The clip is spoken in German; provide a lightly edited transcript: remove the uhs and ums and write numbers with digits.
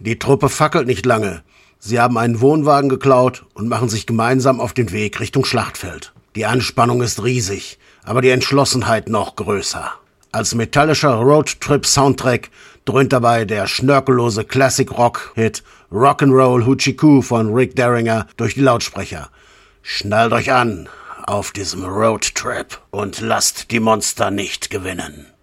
Die Truppe fackelt nicht lange. Sie haben einen Wohnwagen geklaut und machen sich gemeinsam auf den Weg Richtung Schlachtfeld. Die Anspannung ist riesig, aber die Entschlossenheit noch größer. Als metallischer Roadtrip-Soundtrack dröhnt dabei der schnörkellose Classic-Rock-Hit Rock'n'Roll Hoochie Coo von Rick Derringer durch die Lautsprecher. Schnallt euch an auf diesem Roadtrip und lasst die Monster nicht gewinnen.